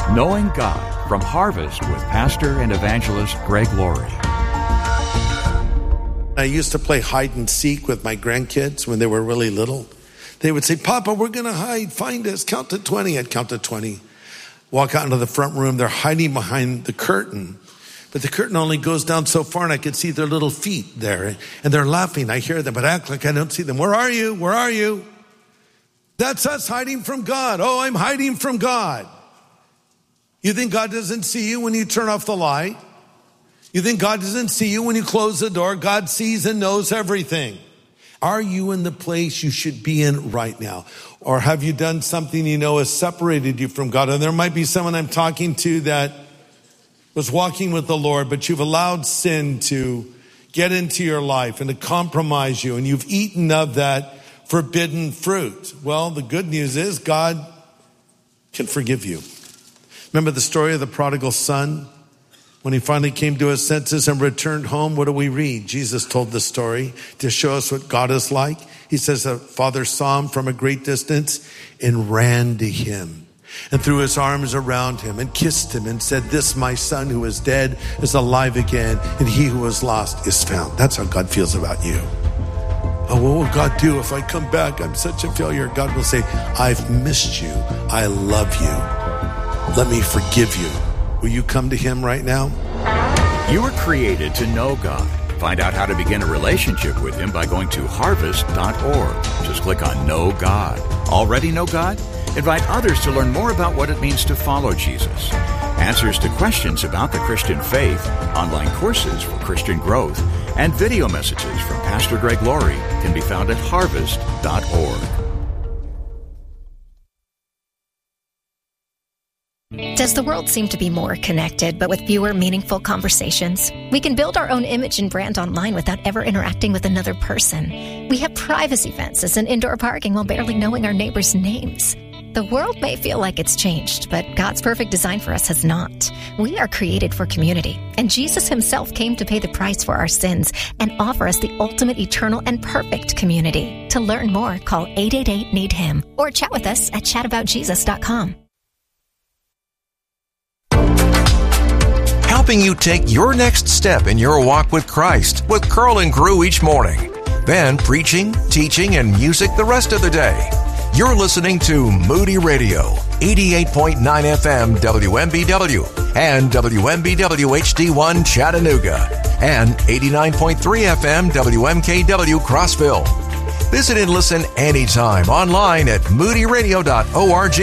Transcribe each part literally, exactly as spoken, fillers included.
Knowing God from Harvest with pastor and evangelist Greg Laurie. I used to play hide and seek with my grandkids when they were really little. They would say, Papa, we're going to hide. Find us. Count to twenty. I'd count to twenty. Walk out into the front room. They're hiding behind the curtain. But the curtain only goes down so far, and I could see their little feet there. And they're laughing. I hear them, but I act like I don't see them. Where are you? Where are you? That's us hiding from God. Oh, I'm hiding from God. You think God doesn't see you when you turn off the light? You think God doesn't see you when you close the door? God sees and knows everything. Are you in the place you should be in right now? Or have you done something you know has separated you from God? And there might be someone I'm talking to that was walking with the Lord, but you've allowed sin to get into your life and to compromise you, and you've eaten of that forbidden fruit. Well, the good news is God can forgive you. Remember the story of the prodigal son? When he finally came to his senses and returned home, what do we read? Jesus told the story to show us what God is like. He says the father saw him from a great distance and ran to him and threw his arms around him and kissed him and said, this my son who is dead is alive again, and he who was lost is found. That's how God feels about you. Oh, what will God do if I come back? I'm such a failure. God will say, I've missed you. I love you. Let me forgive you. Will you come to him right now? You were created to know God. Find out how to begin a relationship with him by going to harvest dot org. Just click on Know God. Already know God? Invite others to learn more about what it means to follow Jesus. Answers to questions about the Christian faith, online courses for Christian growth, and video messages from Pastor Greg Laurie can be found at harvest dot org. Does the world seem to be more connected, but with fewer meaningful conversations? We can build our own image and brand online without ever interacting with another person. We have privacy fences and indoor parking while barely knowing our neighbors' names. The world may feel like it's changed, but God's perfect design for us has not. We are created for community, and Jesus himself came to pay the price for our sins and offer us the ultimate, eternal, and perfect community. To learn more, call eight eight eight, need him or chat with us at chat about jesus dot com. Helping you take your next step in your walk with Christ with Carl and Crew each morning. Then preaching, teaching, and music the rest of the day. You're listening to Moody Radio, eighty-eight point nine F M W M B W and W M B W H D one Chattanooga and eighty-nine point three F M W M K W Crossville. Visit and listen anytime online at moody radio dot org.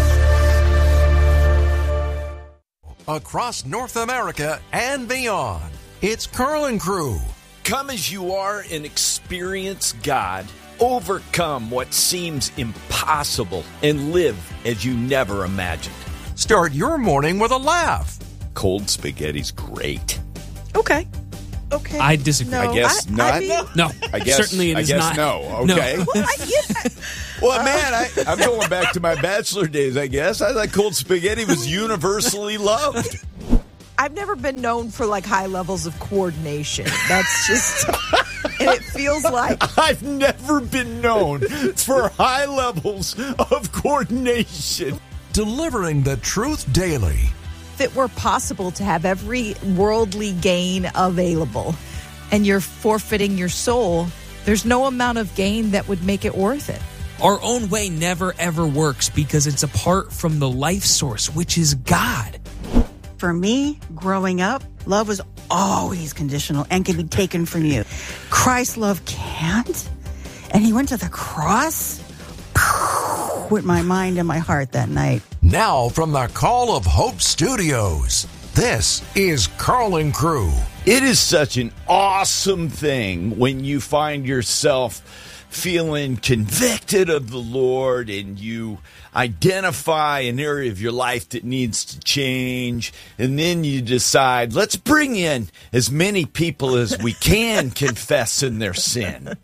Across North America and beyond, it's Carl and Crew. Come as you are and experience God. Overcome what seems impossible and live as you never imagined. Start your morning with a laugh. Cold spaghetti's great. Okay. Okay. I disagree. No, I guess I, not. I mean, No, I guess, certainly it I is guess not. no. Okay. No. well, I, yeah. Well, man, I, I'm going back to my bachelor days, I guess. I thought cold spaghetti was universally loved. I've never been known for like high levels of coordination. That's just, and it feels like I've never been known for high levels of coordination. Delivering the truth daily. if it were possible to have every worldly gain available and you're forfeiting your soul, there's no amount of gain that would make it worth it. Our own way never, ever works because it's apart from the life source, which is God. For me, growing up, love was always conditional and can be taken from you. Christ's love can't. And he went to the cross with my mind and my heart that night. Now from the Call of Hope Studios, this is Carl and Crew. It is such an awesome thing when you find yourself feeling convicted of the Lord and you identify an area of your life that needs to change, and then you decide, let's bring in as many people as we can confessing their sin.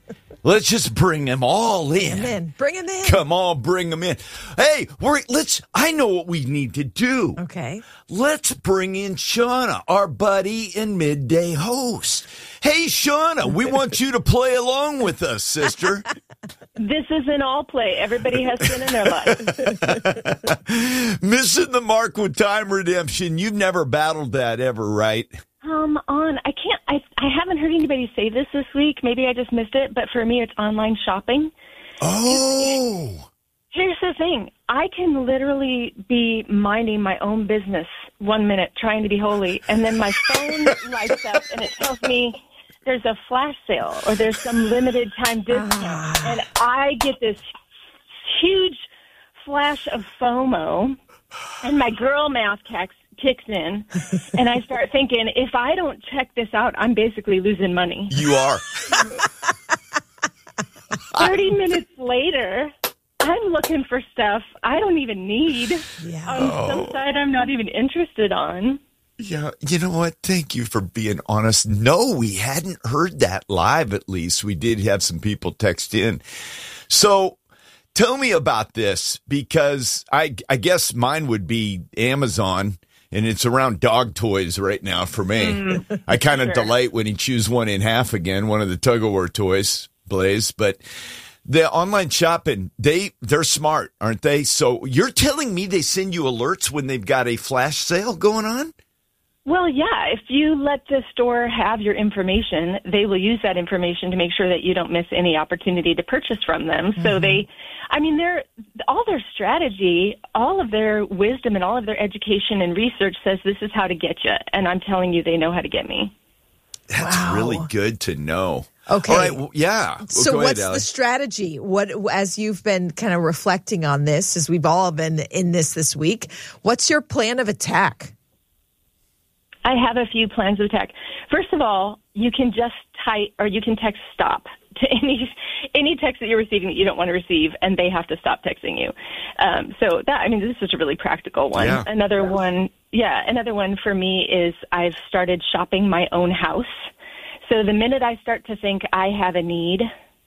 Let's just bring them all in. Bring them in. Bring them in. Come on, bring them in. Hey, we're, let's. I know what we need to do. Okay. Let's bring in Shauna, our buddy and midday host. Hey, Shauna, we want you to play along with us, sister. This is an all play. Everybody has sin in their life. Missing the mark with time redemption. You've never battled that ever, right? Come on. I can't, I, I haven't heard anybody say this this week. Maybe I just missed it, but for me, it's online shopping. Oh. Here's the thing. I can literally be minding my own business one minute, trying to be holy, and then my phone lights up and it tells me there's a flash sale or there's some limited time discount. And I get this huge flash of FOMO, and my girl math kicks, kicks in, and I start thinking, if I don't check this out, I'm basically losing money. You are. thirty minutes later, I'm looking for stuff I don't even need. Yeah. On Oh. some side I'm not even interested on. Yeah, you know what? Thank you for being honest. No, we hadn't heard that live, at least. We did have some people text in. So tell me about this, because I, I guess mine would be Amazon, and it's around dog toys right now for me. Mm, I kind of sure. delight when he chews one in half again, one of the tug-of-war toys, Blaze. But the online shopping, they, they're smart, aren't they? So you're telling me they send you alerts when they've got a flash sale going on? Well, yeah, if you let the store have your information, they will use that information to make sure that you don't miss any opportunity to purchase from them. Mm-hmm. So they, I mean, they're, all their strategy, all of their wisdom and all of their education and research says this is how to get you. And I'm telling you, they know how to get me. That's Wow. really good to know. Okay. All right. Well, yeah. Well, So go ahead, what's the Allie. strategy? What, as you've been kind of reflecting on this, as we've all been in this this week, what's your plan of attack? I have a few plans of attack. First of all, you can just type or you can text stop to any any text that you're receiving that you don't want to receive, and they have to stop texting you. Um, so that, I mean, this is a really practical one. Yeah. Another one, yeah, another one for me is I've started shopping my own house. So the minute I start to think I have a need,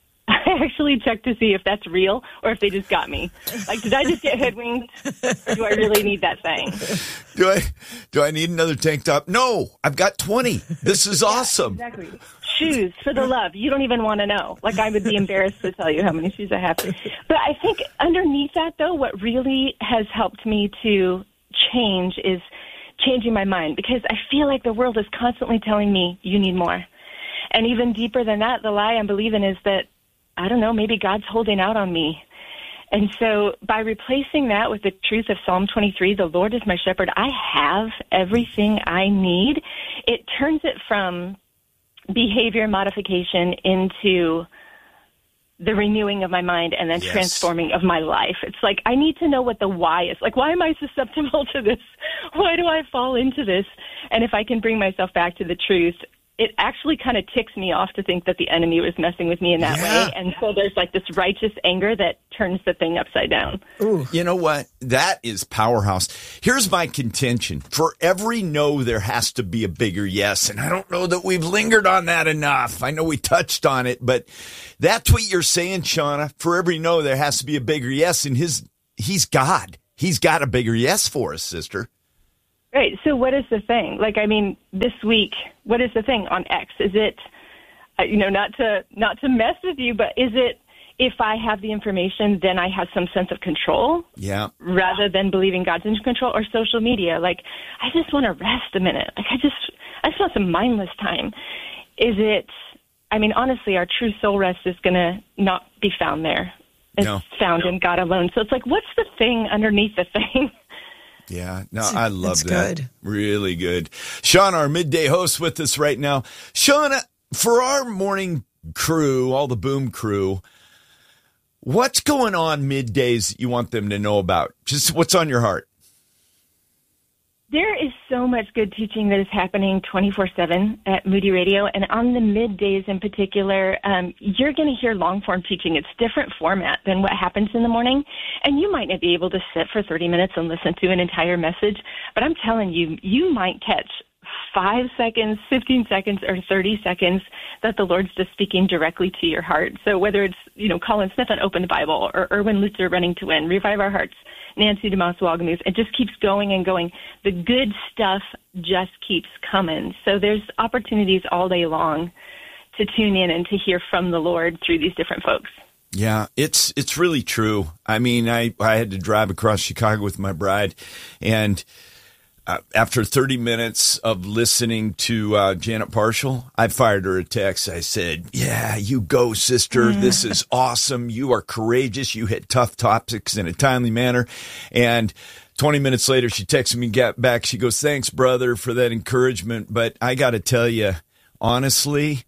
I actually check to see if that's real or if they just got me. Like, did I just get hoodwinked, or do I really need that thing? Do I do I need another tank top? No, I've got twenty. This is awesome. Exactly. Shoes, for the love. You don't even want to know. Like, I would be embarrassed to tell you how many shoes I have. But I think underneath that, though, what really has helped me to change is changing my mind, because I feel like the world is constantly telling me you need more. And even deeper than that, the lie I'm believing is that, I don't know, maybe God's holding out on me. And so by replacing that with the truth of Psalm twenty-three, the Lord is my shepherd, I have everything I need, it turns it from behavior modification into the renewing of my mind and then Yes. transforming of my life. It's like, I need to know what the why is. Like, why am I susceptible to this? Why do I fall into this? And if I can bring myself back to the truth, it actually kind of ticks me off to think that the enemy was messing with me in that Yeah. way. And so there's like this righteous anger that turns the thing upside down. You know what? That is powerhouse. Here's my contention. For every no, there has to be a bigger yes. And I don't know that we've lingered on that enough. I know we touched on it, but that's what you're saying, Shauna. For every no, there has to be a bigger yes. And his, he's God. He's got a bigger yes for us, sister. Right. So what is the thing? Like, I mean, this week, what is the thing on X? Is it, uh, you know, not to not to mess with you, but is it if I have the information, then I have some sense of control Yeah. rather than believing God's in control? Or social media? Like, I just want to rest a minute. Like, I just, I just want some mindless time. Is it, I mean, honestly, our true soul rest is going to not be found there. It's No. found in God alone. So it's like, what's the thing underneath the thing? Yeah, no, I love That's that. good. Really good. Shauna, our midday host, with us right now. Shauna, for our morning crew, all the boom crew, what's going on middays you want them to know about? Just what's on your heart? There is so much good teaching that is happening twenty-four seven at Moody Radio, and on the middays in particular, um, you're going to hear long-form teaching. It's different format than what happens in the morning, and you might not be able to sit for thirty minutes and listen to an entire message, but I'm telling you, you might catch five seconds, fifteen seconds, or thirty seconds that the Lord's just speaking directly to your heart. So whether it's, you know, Colin Smith on Open Bible or Erwin Lutzer Running to Win, Revive Our Hearts, Nancy DeMoss Wagamus, it just keeps going and going. The good stuff just keeps coming. So there's opportunities all day long to tune in and to hear from the Lord through these different folks. Yeah, it's it's really true. I mean, I, I had to drive across Chicago with my bride, and uh, after thirty minutes of listening to uh, Janet Parshall, I fired her a text. I said, yeah, you go, sister. This is awesome. You are courageous. You hit tough topics in a timely manner. And twenty minutes later, she texted me get back. She goes, thanks, brother, for that encouragement. But I got to tell you, honestly,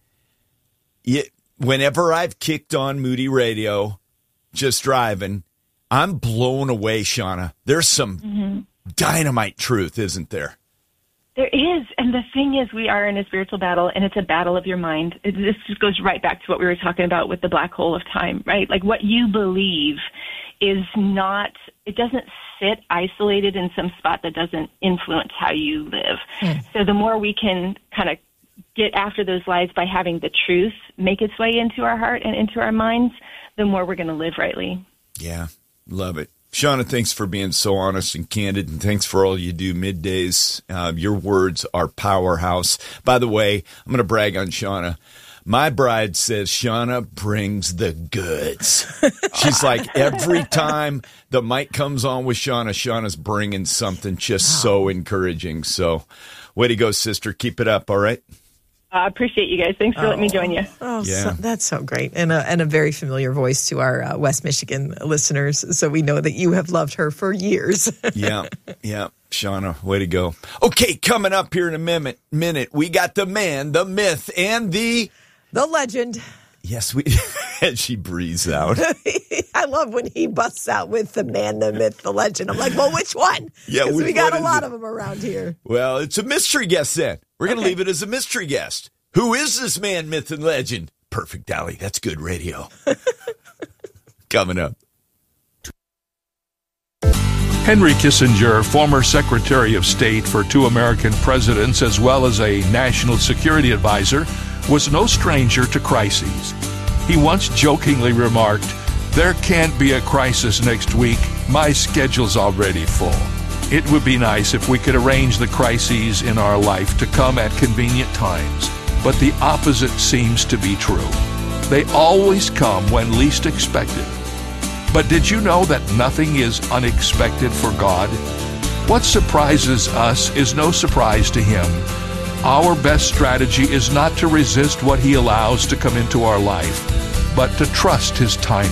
it, whenever I've kicked on Moody Radio, just driving, I'm blown away, Shauna. There's some mm-hmm. dynamite truth, isn't there? There is. And the thing is, we are in a spiritual battle, and it's a battle of your mind. It, this just goes right back to what we were talking about with the black hole of time, right? Like what you believe is not, it doesn't sit isolated in some spot that doesn't influence how you live. Mm. So the more we can kind of get after those lies by having the truth make its way into our heart and into our minds, the more we're going to live rightly. Yeah, love it. Shauna, thanks for being so honest and candid, and thanks for all you do middays. Uh, your words are powerhouse. By the way, I'm going to brag on Shauna. My bride says Shauna brings the goods. She's like, every time the mic comes on with Shauna, Shauna's bringing something just so encouraging. So way to go, sister. Keep it up, all right? I uh, appreciate you guys. Thanks for oh. letting me join you. Oh, yeah. so, that's so great. And a, and a very familiar voice to our uh, West Michigan listeners. So we know that you have loved her for years. yeah, yeah. Shauna, way to go. Okay, coming up here in a minute, minute, we got the man, the myth, and the... The legend. Yes, we. And she breathes out. I love when he busts out with the man, the myth, the legend. I'm like, well, which one? Yeah, because we got a lot it? of them around here. Well, it's a mystery guest then. We're going to okay. leave it as a mystery guest. Who is this man, myth, and legend? Perfect, Allie. That's good radio. Coming up. Henry Kissinger, former Secretary of State for two American presidents as well as a national security advisor, was no stranger to crises. He once jokingly remarked, "There can't be a crisis next week. My schedule's already full." It would be nice if we could arrange the crises in our life to come at convenient times, but the opposite seems to be true. They always come when least expected. But did you know that nothing is unexpected for God? What surprises us is no surprise to Him. Our best strategy is not to resist what He allows to come into our life, but to trust His timing.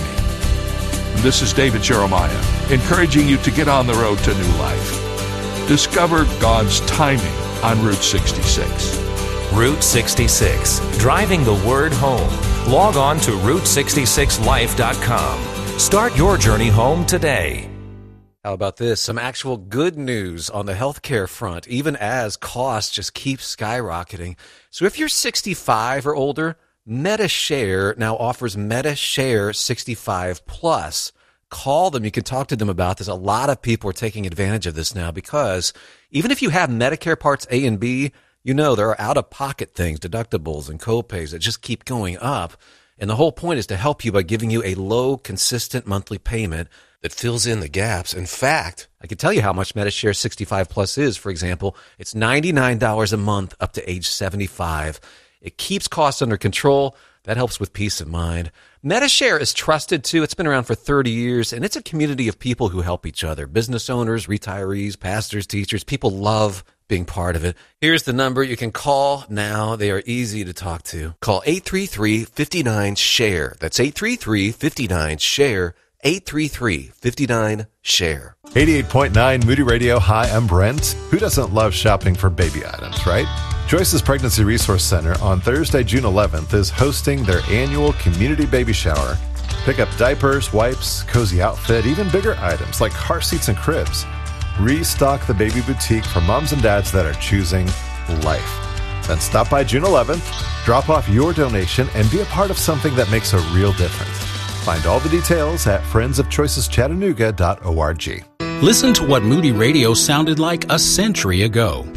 This is David Jeremiah, encouraging you to get on the road to new life. Discover God's timing on Route sixty-six. Route sixty-six, driving the word home. Log on to route sixty-six life dot com. Start your journey home today. How about this? Some actual good news on the healthcare front, even as costs just keep skyrocketing. So if you're sixty-five or older, MediShare now offers MediShare sixty-five plus. Call them. You can talk to them about this. A lot of people are taking advantage of this now because even if you have Medicare Parts A and B, you know there are out-of-pocket things, deductibles and copays that just keep going up. And the whole point is to help you by giving you a low, consistent monthly payment that fills in the gaps. In fact, I can tell you how much MediShare sixty-five plus is. For example, it's ninety-nine dollars a month up to age seventy-five. It keeps costs under control. That helps with peace of mind. MediShare is trusted, too. It's been around for thirty years, and it's a community of people who help each other. Business owners, retirees, pastors, teachers. People love being part of it. Here's the number you can call now. They are easy to talk to. Call eight three three, five nine, SHARE. That's eight three three, five nine, SHARE. eight three three, five nine, SHARE. eighty-eight point nine Moody Radio. Hi, I'm Brent. Who doesn't love shopping for baby items, right? Joyce's Pregnancy Resource Center on Thursday, June eleventh is hosting their annual community baby shower. Pick up diapers, wipes, cozy outfit, even bigger items like car seats and cribs. Restock the baby boutique for moms and dads that are choosing life. Then stop by June eleventh, drop off your donation, and be a part of something that makes a real difference. Find all the details at friends of choices chattanooga dot org. Listen to what Moody Radio sounded like a century ago.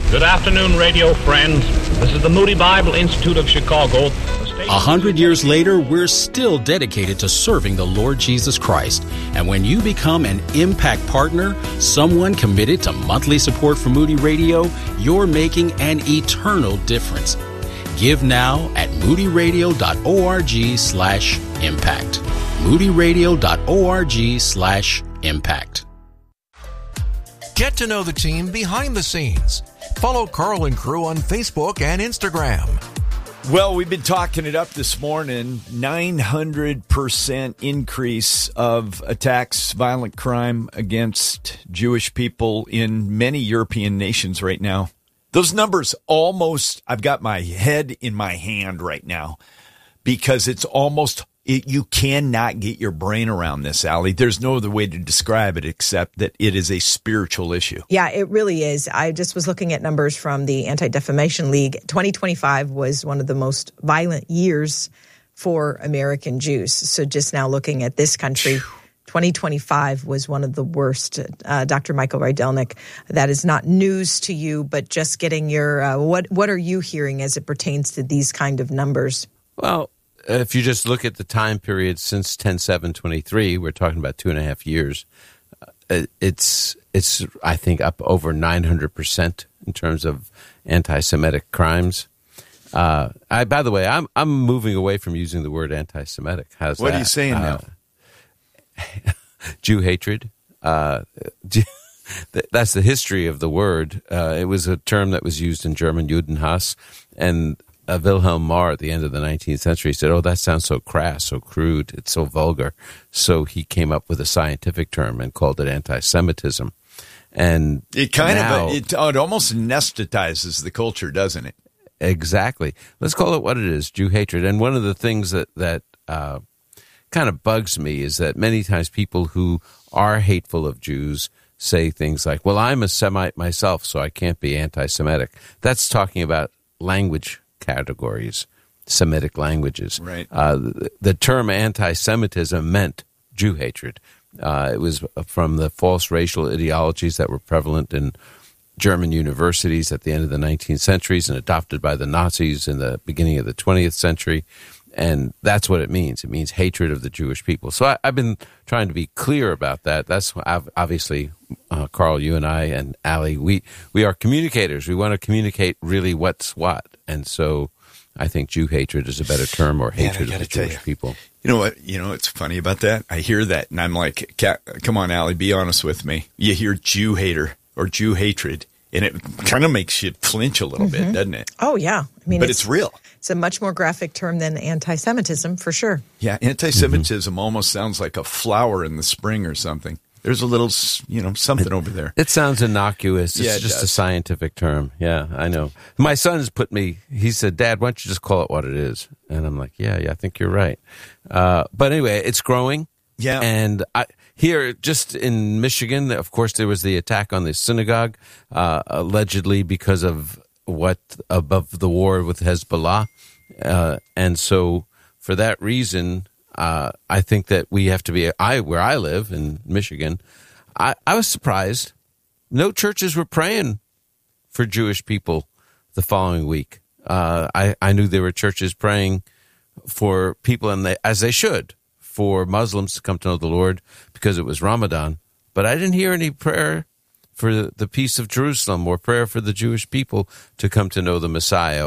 Good afternoon, radio friends. This is the Moody Bible Institute of Chicago. A hundred years later, we're still dedicated to serving the Lord Jesus Christ. And when you become an Impact Partner, someone committed to monthly support for Moody Radio, you're making an eternal difference. Give now at moodyradio.org slash impact. moodyradio.org slash impact. Get to know the team behind the scenes. Follow Carl and Crew on Facebook and Instagram. Well, we've been talking it up this morning. nine hundred percent increase of attacks, violent crime against Jewish people in many European nations right now. Those numbers almost, I've got my head in my hand right now because it's almost, it, you cannot get your brain around this, Allie. There's no other way to describe it except that it is a spiritual issue. Yeah, it really is. I just was looking at numbers from the Anti-Defamation League. twenty twenty-five was one of the most violent years for American Jews. So just now looking at this country, twenty twenty-five was one of the worst. Uh, Doctor Michael Rydelnik, that is not news to you, but just getting your, uh, what, what are you hearing as it pertains to these kind of numbers? Well, if you just look at the time period since ten seven twenty-three, we're talking about two and a half years. Uh, it's, it's I think, up over nine hundred percent in terms of anti-Semitic crimes. Uh, I, by the way, I'm I'm moving away from using the word anti-Semitic. How's what that? are you saying uh, now? Jew hatred. Uh, that's the history of the word. Uh, it was a term that was used in German, Judenhass, and uh, Wilhelm Marr at the end of the nineteenth century said, oh, that sounds so crass, so crude, it's so vulgar. So he came up with a scientific term and called it anti-Semitism. And it kind now, of, it, it almost anesthetizes the culture, doesn't it? Exactly. Let's call it what it is, Jew hatred. And one of the things that, that uh, kind of bugs me is that many times people who are hateful of Jews say things like, well, I'm a Semite myself, so I can't be anti-Semitic. That's talking about language categories, Semitic languages. Right. Uh, the, the term anti-Semitism meant Jew hatred. Uh, it was from the false racial ideologies that were prevalent in German universities at the end of the nineteenth centuries and adopted by the Nazis in the beginning of the twentieth century. And that's what it means. It means hatred of the Jewish people. So I, I've been trying to be clear about that. That's obviously, uh, Carl, you and I and Allie, we, we are communicators. We want to communicate really what's what. And so I think Jew hatred is a better term, or hatred Man, of the Jewish you. people. You know what? You know what's funny about that? I hear that, and I'm like, come on, Allie, be honest with me. You hear Jew hater or Jew hatred, and it kind of makes you flinch a little Mm-hmm. bit, doesn't it? Oh, yeah. I mean, but it's, it's real. It's a much more graphic term than anti-Semitism, for sure. Yeah, anti-Semitism mm-hmm. almost sounds like a flower in the spring or something. There's a little, you know, something it, over there. It sounds innocuous. It's yeah, it just does. a scientific term. Yeah, I know. My son's put me, he said, Dad, why don't you just call it what it is? And I'm like, yeah, yeah, I think you're right. Uh, but anyway, it's growing. Yeah. And I, here, just in Michigan, of course, there was the attack on the synagogue, uh, allegedly because of what, above the war with Hezbollah. Uh, and so for that reason, Uh, I think that we have to be, I where I live in Michigan, I, I was surprised. No churches were praying for Jewish people the following week. Uh, I, I knew there were churches praying for people, and they, as they should, for Muslims to come to know the Lord because it was Ramadan. But I didn't hear any prayer for the peace of Jerusalem or prayer for the Jewish people to come to know the Messiah